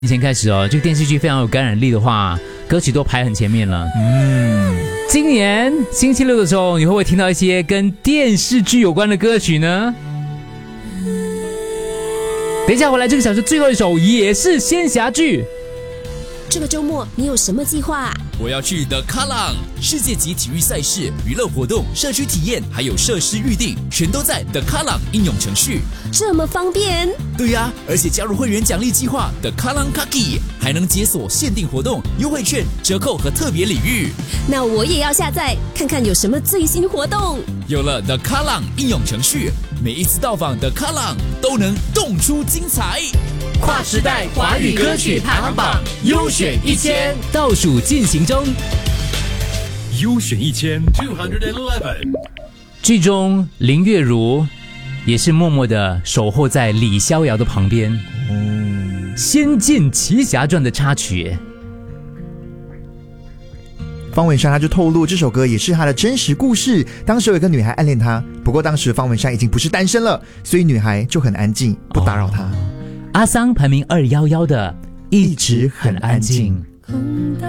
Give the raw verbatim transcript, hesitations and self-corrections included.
以前开始哦，这个电视剧非常有感染力的话，歌曲都排很前面了。嗯，今年星期六的时候，你会不会听到一些跟电视剧有关的歌曲呢？等一下回来，这个小时最后一首也是仙侠剧。 这个周末你有什么计划？ 我要去的卡朗世界级体育赛事、娱乐活动、社区体验，还有设施预定，全都在 The 卡朗应用程序。 这么方便？ 对呀、啊，而且加入会员奖励计划 The 卡朗 Kaki， 还能解锁限定活动、优惠券、折扣和特别礼遇。 那我也要下载看看有什么最新活动。 有了 The 卡朗应用程序，每一次到访 The 卡朗都能动出精彩。 跨时代华语歌曲排行榜优选一千倒数进行中， 优选一千 two eleven。 剧中林月如也是默默的守候在李逍遥的旁边。哦，《仙剑奇侠传》的插曲。 方文山他就透露，这首歌也是他的真实故事。当时有一个女孩暗恋他，不过当时方文山已经不是单身了，所以女孩就很安静，不打扰他。 哦，阿桑排名二一一的，一直很安静。